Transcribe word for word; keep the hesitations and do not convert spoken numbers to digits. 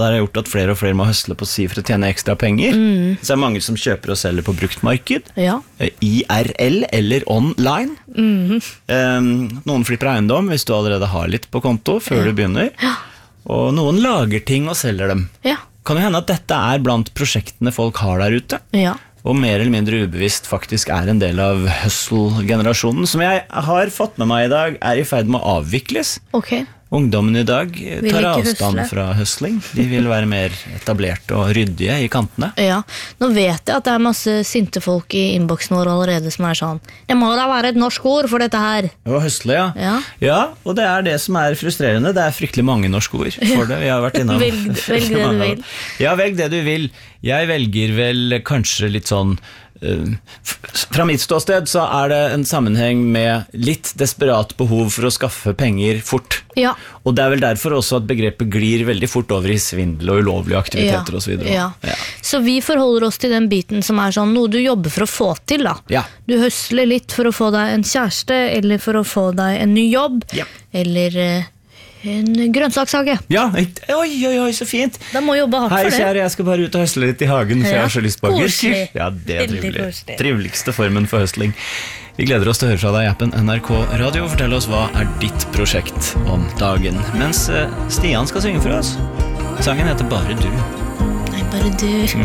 Det har gjort at flere og flere må høsle på si for å tjene ekstra penger. Mm. Så det er mange som kjøper og selger på bruktmarked, ja. I R L eller online. Mm. Um, noen flipper eiendom hvis du allerede har litt på konto før ja. Du begynner. Ja. Og noen lager ting og selger dem. Ja. Kan jo hende at dette er blant prosjektene folk har der ute. Ja. Og mer eller mindre ubevisst faktisk er en del av hustle-generasjonen, som jeg har fått med meg I dag, er I ferd med å avvikles. Ok. Ungdommen I dag tar avstand fra hustling. De vil være mer etablerte og ryddige I kantene. Ja, nå vet jeg at det er masse sinte folk I innboksen vår allerede som er sånn, det må da være et norsk ord for dette her. Å, hustle, ja. ja. Ja, og det er det som er frustrerende. Det er fryktelig mange norske ord for det. Vi har vært innom. velg, velg det du vil. Ja, velg det du vil. Jeg velger vel kanskje litt sånn fra mitt ståsted så er det en sammenheng med litt desperat behov for å skaffe penger fort. Ja. Og det er vel derfor også at begrepet glir veldig fort over I svindel og ulovlige aktiviteter ja. og så videre. Ja. Ja. Så vi forholder oss til den biten som er sånn noe du jobber for å få til da. Ja. Du høsler litt for å få deg en kjæreste, eller for å få deg en ny jobb, ja. eller en grønnsakshage. Ja, oi, oi, oi, så fint. Da må jobbe hardt Hei, for det. Hei, kjære, jeg skal bare ut og høsle litt I hagen, for ja. jeg har så lyst på Koselig. Ja, det er Veldig trivelig. koselig. Triveligste formen for høsling. Vi gleder oss til å høre fra deg I appen N R K Radio. Fortell oss hva er ditt prosjekt om dagen. Mens Stian skal synge for oss. Sangen heter Bare du. Nei, bare du.